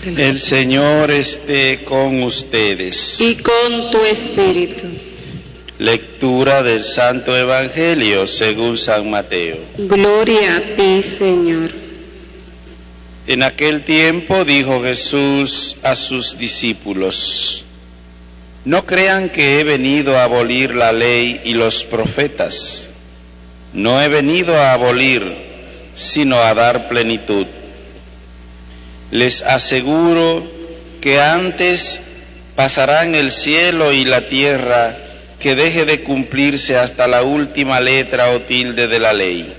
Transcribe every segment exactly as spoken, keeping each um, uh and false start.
El Señor esté con ustedes. Y con tu espíritu. Lectura del Santo Evangelio según San Mateo. Gloria a ti, Señor. En aquel tiempo dijo Jesús a sus discípulos: no crean que he venido a abolir la ley y los profetas. No he venido a abolir, sino a dar plenitud. Les aseguro que antes pasarán el cielo y la tierra que deje de cumplirse hasta la última letra o tilde de la ley.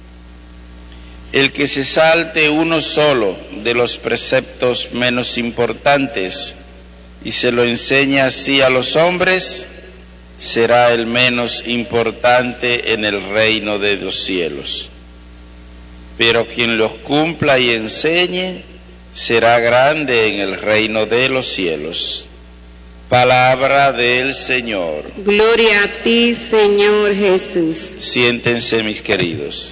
El que se salte uno solo de los preceptos menos importantes y se lo enseña así a los hombres, será el menos importante en el reino de los cielos. Pero quien los cumpla y enseñe, será grande en el reino de los cielos. Palabra del Señor. Gloria a ti, Señor Jesús. Siéntense, mis queridos.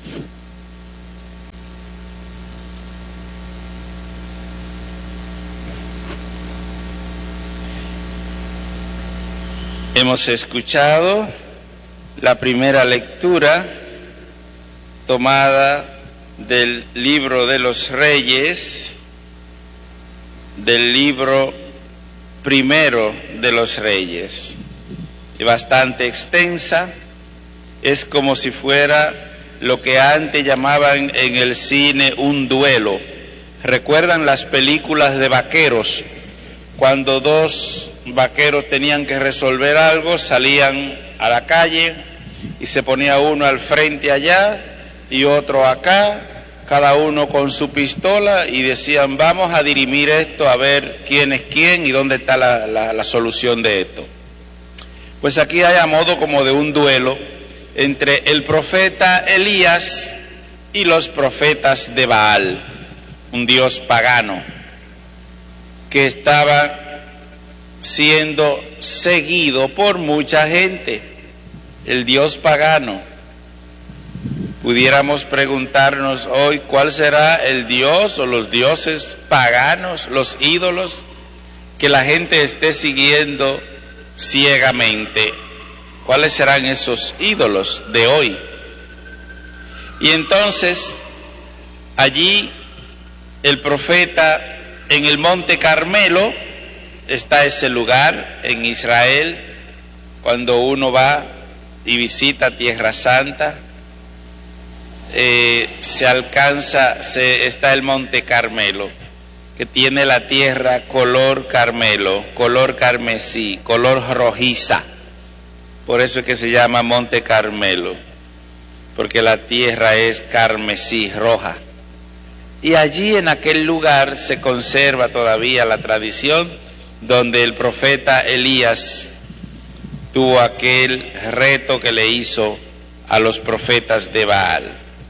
Hemos escuchado la primera lectura tomada del libro de los Reyes, del libro primero de los Reyes, bastante extensa. Es como si fuera lo que antes llamaban en el cine un duelo. ¿Recuerdan las películas de vaqueros? Cuando dos vaqueros tenían que resolver algo, salían a la calle y se ponía uno al frente allá y otro acá, cada uno con su pistola, y decían: vamos a dirimir esto, a ver quién es quién y dónde está la, la, la solución de esto. Pues aquí hay a modo como de un duelo entre el profeta Elías y los profetas de Baal, un dios pagano que estaba siendo seguido por mucha gente. El dios pagano. Pudiéramos preguntarnos hoy cuál será el dios o los dioses paganos, los ídolos que la gente esté siguiendo ciegamente. ¿Cuáles serán esos ídolos de hoy? Y entonces allí el profeta, en el monte Carmelo, está ese lugar en Israel, cuando uno va y visita Tierra Santa, eh, se alcanza, se, está el monte Carmelo, que tiene la tierra color Carmelo, color carmesí, color rojiza. Por eso es que se llama monte Carmelo, porque la tierra es carmesí, roja. Y allí en aquel lugar se conserva todavía la tradición donde el profeta Elías tuvo aquel reto que le hizo a los profetas de Baal.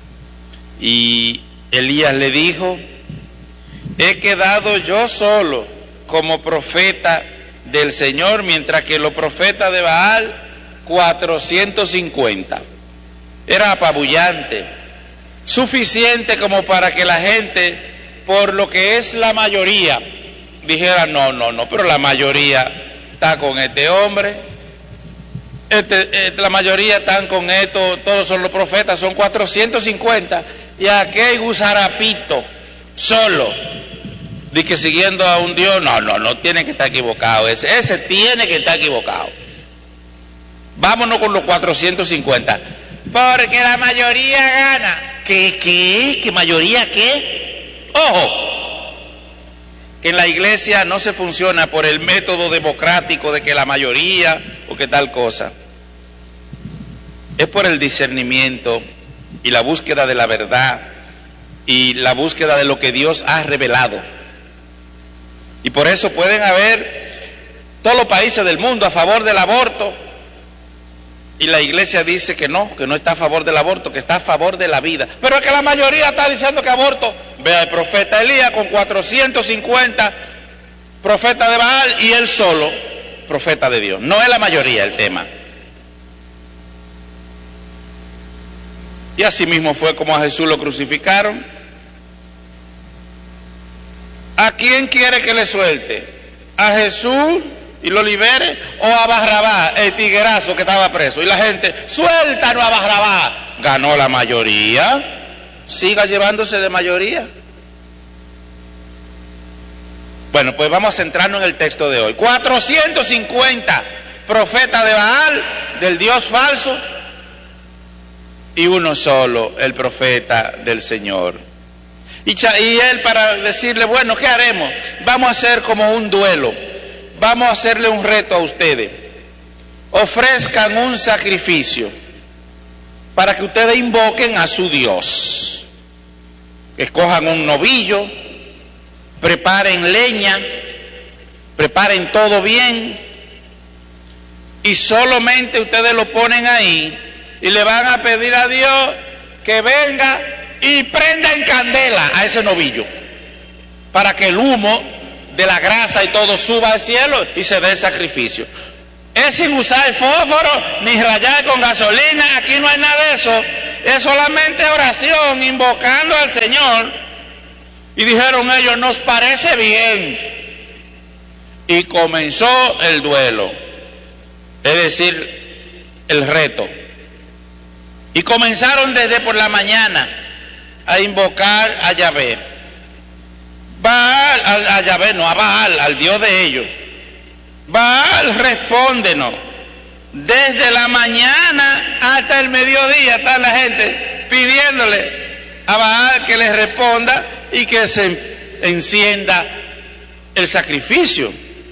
Y Elías le dijo: he quedado yo solo como profeta del Señor, mientras que los profetas de Baal, cuatrocientos cincuenta. Era apabullante, suficiente como para que la gente, por lo que es la mayoría, dijera: no, no, no, pero la mayoría está con este hombre, este, este, la mayoría están con esto, todos son los profetas, son cuatrocientos cincuenta, y aquí hay gusarapito, solo, de que siguiendo a un Dios. No, no, no, tiene que estar equivocado, ese, ese tiene que estar equivocado. Vámonos con los cuatrocientos cincuenta, porque la mayoría gana. ¿Qué, qué? ¿Qué mayoría qué? Ojo, que en la iglesia no se funciona por el método democrático de que la mayoría o que tal cosa. Es por el discernimiento y la búsqueda de la verdad y la búsqueda de lo que Dios ha revelado. Y por eso pueden haber todos los países del mundo a favor del aborto, y la iglesia dice que no, que no está a favor del aborto, que está a favor de la vida. Pero es que la mayoría está diciendo que aborto. Vea el profeta Elías con cuatrocientos cincuenta profetas de Baal y él solo profeta de Dios. No es la mayoría el tema. Y así mismo fue como a Jesús lo crucificaron. ¿A quién quiere que le suelte? ¿A Jesús y lo libere? ¿O a Barrabás, el tiguerazo que estaba preso? Y la gente, suéltanos a Barrabás. Ganó la mayoría. Siga llevándose de mayoría. Bueno, pues vamos a centrarnos en el texto de hoy. cuatrocientos cincuenta profetas de Baal, del Dios falso, y uno solo, el profeta del Señor. Y, y él, para decirle, bueno, ¿qué haremos? Vamos a hacer como un duelo. Vamos a hacerle un reto a ustedes. Ofrezcan un sacrificio para que ustedes invoquen a su Dios. Escojan un novillo, preparen leña, preparen todo bien, y solamente ustedes lo ponen ahí y le van a pedir a Dios que venga y prenda en candela a ese novillo para que el humo de la grasa y todo suba al cielo y se dé el sacrificio. Es sin usar fósforo ni rayar con gasolina, aquí no hay nada de eso, es solamente oración, invocando al Señor. Y dijeron ellos, nos parece bien. Y comenzó el duelo, es decir, el reto. Y comenzaron desde por la mañana a invocar a Yahvé. Baal, a, a Yahvé, no a Baal, al Dios de ellos. Baal, respóndenos. Desde la mañana hasta el mediodía está la gente pidiéndole a Baal que les responda y que se encienda el sacrificio.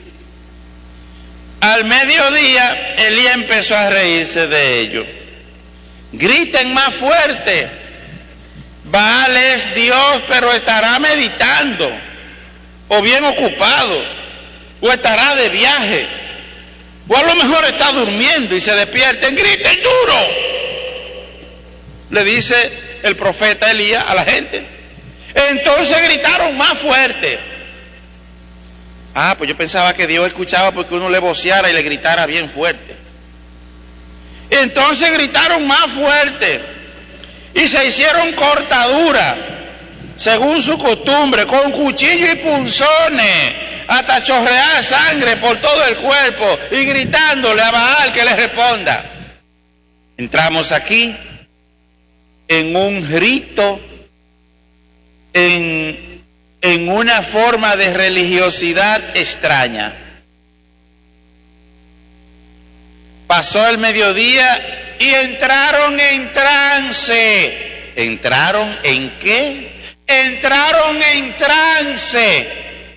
Al mediodía Elías empezó a reírse de ellos. Griten más fuerte. Baal es Dios, pero estará meditando, o bien ocupado, o estará de viaje, o a lo mejor está durmiendo y se despierten. Griten duro, le dice el profeta Elías a la gente. Entonces gritaron más fuerte. Ah, pues yo pensaba que Dios escuchaba porque uno le voceara y le gritara bien fuerte. Entonces gritaron más fuerte y se hicieron cortaduras según su costumbre, con cuchillo y punzones, hasta chorrear sangre por todo el cuerpo, y gritándole a Baal que le responda. Entramos aquí en un rito, en, en una forma de religiosidad extraña. Pasó el mediodía y entraron en trance. ¿Entraron en qué? Entraron en trance.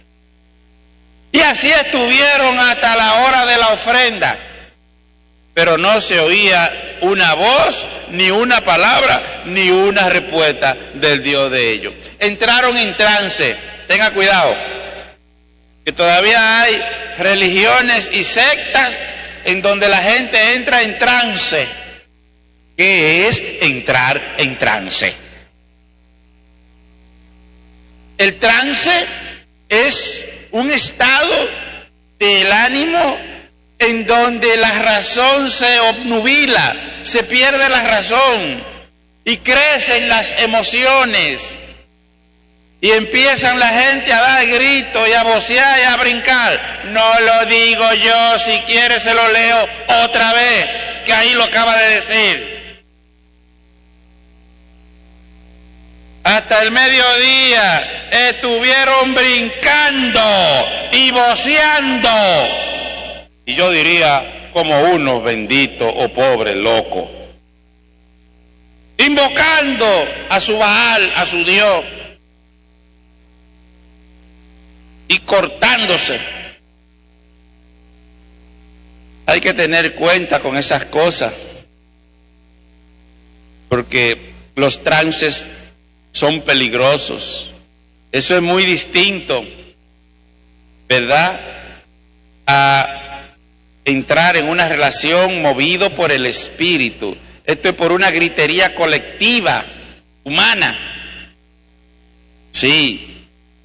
Y así estuvieron hasta la hora de la ofrenda. Pero no se oía una voz, ni una palabra, ni una respuesta del Dios de ellos. Entraron en trance. Tenga cuidado, que todavía hay religiones y sectas en donde la gente entra en trance. ¿Qué es entrar en trance? El trance es un estado del ánimo en donde la razón se obnubila, se pierde la razón y crecen las emociones y empiezan la gente a dar gritos y a vocear y a brincar. No lo digo yo, si quiere se lo leo otra vez, que ahí lo acaba de decir. Hasta el mediodía estuvieron brincando y voceando. Y yo diría, como unos benditos o pobres locos, invocando a su Baal, a su Dios, y cortándose. Hay que tener cuenta con esas cosas, porque los trances son peligrosos. Eso es muy distinto, ¿verdad?, a entrar en una relación movido por el Espíritu. Esto es por una gritería colectiva, humana. Sí.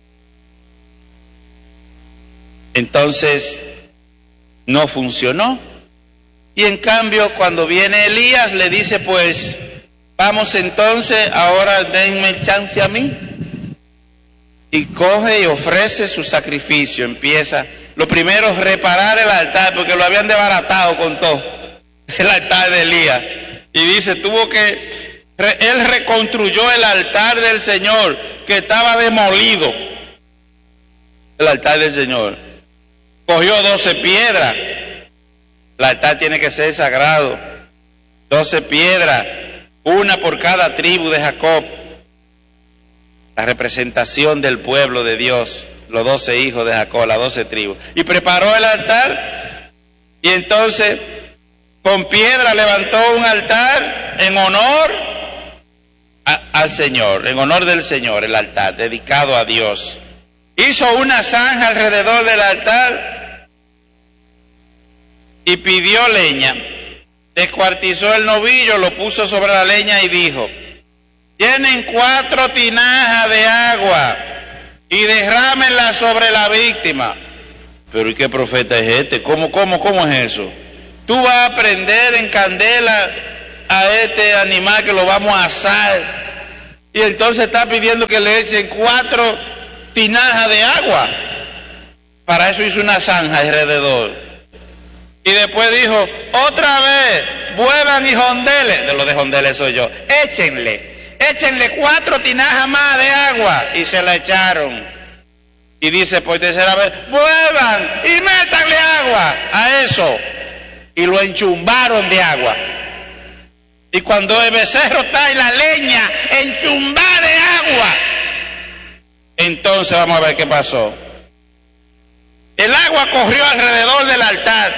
Entonces, no funcionó. Y en cambio, cuando viene Elías, le dice, pues, vamos entonces, ahora denme chance a mí. y coge y ofrece su sacrificio. Empieza, lo primero es reparar el altar, porque lo habían desbaratado con todo, el altar de Elías. Y dice, tuvo que, él reconstruyó el altar del Señor, que estaba demolido. El altar del Señor. Cogió doce piedras. El altar tiene que ser sagrado. Doce piedras, una por cada tribu de Jacob. La representación del pueblo de Dios, los doce hijos de Jacob, las doce tribus. Y preparó el altar, y entonces con piedra levantó un altar en honor a, al Señor, en honor del Señor, el altar dedicado a Dios. Hizo una zanja alrededor del altar y pidió leña. Descuartizó el novillo, lo puso sobre la leña y dijo: llenen cuatro tinajas de agua y derrámenla sobre la víctima. Pero ¿y qué profeta es este? ¿Cómo, cómo, cómo es eso? Tú vas a prender en candela a este animal que lo vamos a asar, y entonces está pidiendo que le echen cuatro tinajas de agua. Para eso hizo una zanja alrededor. Y después dijo, otra vez, vuelvan y jondele. De los de jondele soy yo. Échenle, échenle cuatro tinajas más de agua. Y se la echaron. Y dice por tercera vez, vuelvan y métanle agua a eso. Y lo enchumbaron de agua. Y cuando el becerro está en la leña, enchumbada de agua, entonces vamos a ver qué pasó. El agua corrió alrededor del altar.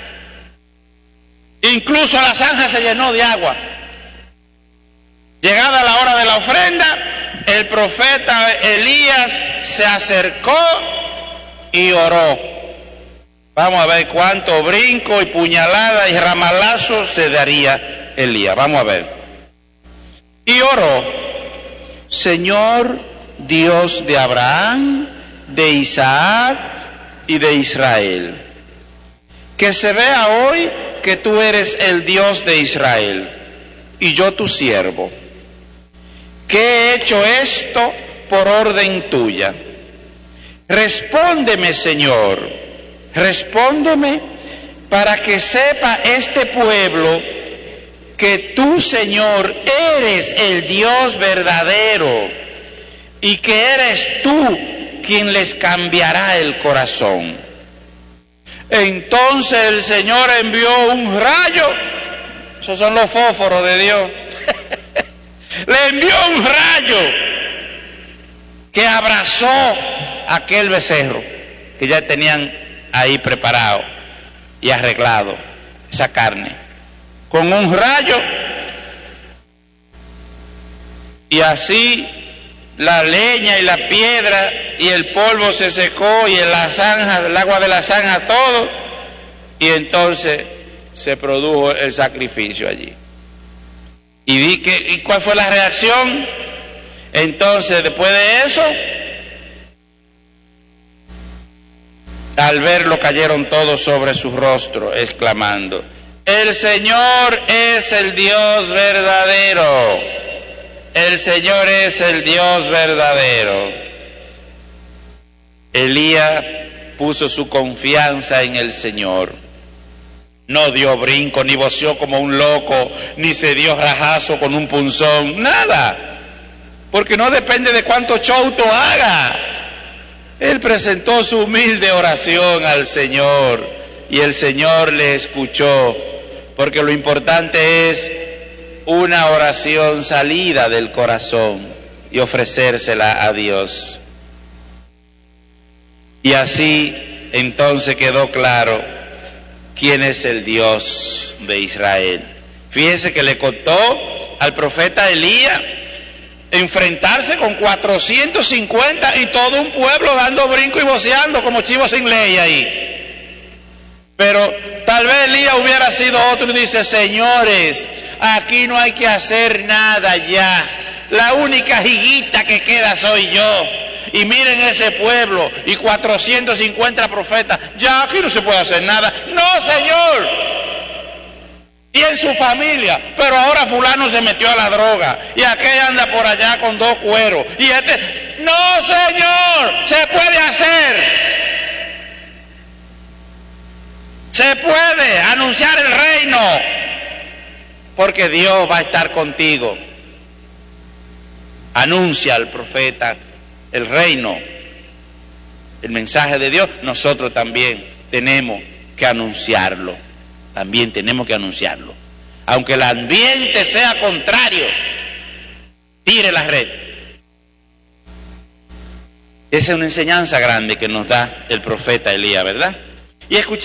Incluso la zanja se llenó de agua. Llegada la hora de la ofrenda, el profeta Elías se acercó y oró. Vamos a ver cuánto brinco y puñalada y ramalazo se daría Elías. Vamos a ver. Y oró: Señor Dios de Abraham, de Isaac y de Israel, que se vea hoy que tú eres el Dios de Israel y yo tu siervo, que he hecho esto por orden tuya. Respóndeme, Señor, respóndeme, para que sepa este pueblo que tú, Señor, eres el Dios verdadero y que eres tú quien les cambiará el corazón. Entonces el Señor envió un rayo, esos son los fósforos de Dios, le envió un rayo que abrazó aquel becerro que ya tenían ahí preparado y arreglado, esa carne, con un rayo, y así la leña y la piedra y el polvo se secó, y en la zanja, el agua de la zanja, todo, y entonces se produjo el sacrificio allí. Y vi que, ¿y cuál fue la reacción? Entonces, después de eso, al verlo cayeron todos sobre su rostro, exclamando: el Señor es el Dios verdadero. El Señor es el Dios verdadero. Elías puso su confianza en el Señor. No dio brinco, ni voció como un loco, ni se dio rajazo con un punzón, nada. Porque no depende de cuánto show tú hagas. Él presentó su humilde oración al Señor y el Señor le escuchó, porque lo importante es una oración salida del corazón y ofrecérsela a Dios. Y así entonces quedó claro quién es el Dios de Israel. Fíjense que le costó al profeta Elías enfrentarse con cuatrocientos cincuenta y todo un pueblo dando brinco y voceando como chivos sin ley ahí. Pero tal vez Elías hubiera sido otro y dice: señores, aquí no hay que hacer nada ya. La única higuita que queda soy yo. Y miren ese pueblo y cuatrocientos cincuenta profetas. Ya aquí no se puede hacer nada. No, Señor. Y en su familia. Pero ahora fulano se metió a la droga. Y aquel anda por allá con dos cueros. Y este... No, Señor. se puede hacer. Se puede anunciar el reino, porque Dios va a estar contigo. Anuncia al profeta el reino, el mensaje de Dios. Nosotros también tenemos que anunciarlo. También tenemos que anunciarlo. Aunque el ambiente sea contrario, tire la red. Esa es una enseñanza grande que nos da el profeta Elías, ¿verdad? Y escuchemos